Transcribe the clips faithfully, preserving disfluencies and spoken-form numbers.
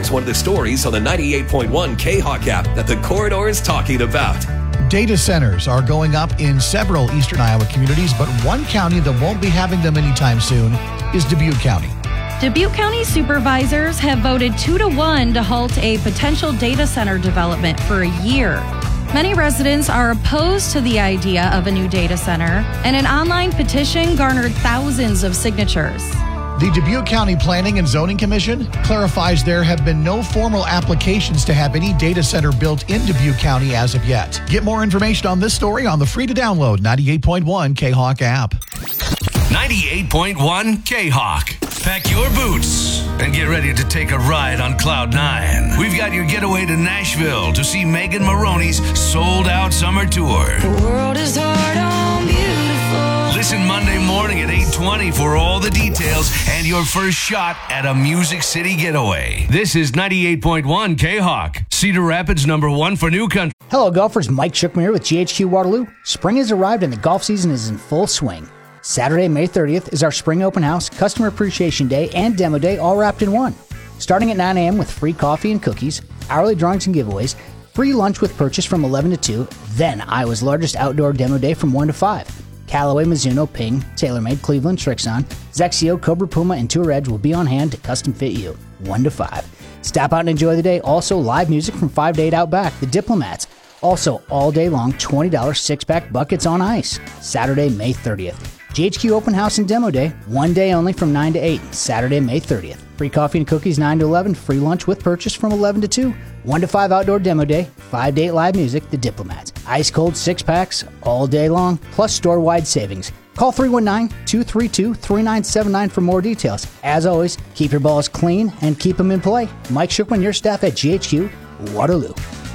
Here's one of the stories on the ninety-eight point one K-Hawk app that the Corridor is talking about. Data centers are going up in several eastern Iowa communities, but one county that won't be having them anytime soon is Dubuque County. Dubuque County supervisors have voted two to one to halt a potential data center development for a year. Many residents are opposed to the idea of a new data center, and an online petition garnered thousands of signatures. The Dubuque County Planning and Zoning Commission clarifies there have been no formal applications to have any data center built in Dubuque County as of yet. Get more information on this story on the free-to-download ninety-eight point one K-Hawk app. ninety-eight point one K-Hawk. Pack your boots and get ready to take a ride on Cloud nine. We've got your getaway to Nashville to see Megan Maroney's sold-out summer tour. The world is hard on beautiful. Listen Monday morning at eight twenty for all the details and your first shot at a Music City getaway. This is ninety-eight point one K-Hawk, Cedar Rapids number one for New Country. Hello, golfers. Mike Shookman here with G H Q Waterloo. Spring has arrived and the golf season is in full swing. Saturday, May thirtieth is our Spring Open House, Customer Appreciation Day, and Demo Day all wrapped in one. Starting at nine a.m. with free coffee and cookies, hourly drawings and giveaways, free lunch with purchase from eleven to two, then Iowa's largest outdoor demo day from one to five. Callaway, Mizuno, Ping, TaylorMade, Cleveland, Trixon, Zexio, Cobra Puma, and Tour Edge will be on hand to custom fit you, one to five. Stop out and enjoy the day. Also, live music from five to eight out back, The Diplomats. Also, all day long, twenty dollars six-pack buckets on ice. Saturday, May thirtieth. G H Q Open House and Demo Day, one day only from nine to eight, Saturday, May thirtieth. Free coffee and cookies nine to eleven, free lunch with purchase from eleven to two, one to five outdoor demo day, five to eight live music, The Diplomats. Ice cold six packs all day long, plus store-wide savings. Call three one nine, two three two, three nine seven nine for more details. As always, keep your balls clean and keep them in play. Mike Shookman, your staff at G H Q Waterloo.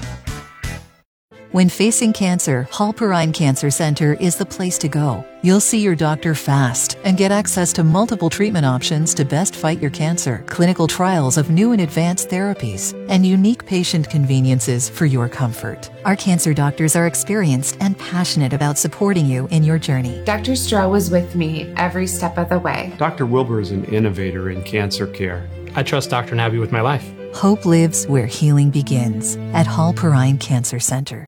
When facing cancer, Hall Perrine Cancer Center is the place to go. You'll see your doctor fast and get access to multiple treatment options to best fight your cancer, clinical trials of new and advanced therapies, and unique patient conveniences for your comfort. Our cancer doctors are experienced and passionate about supporting you in your journey. Doctor Stroh was with me every step of the way. Doctor Wilbur is an innovator in cancer care. I trust Doctor Nabby with my life. Hope lives where healing begins at Hall Perrine Cancer Center.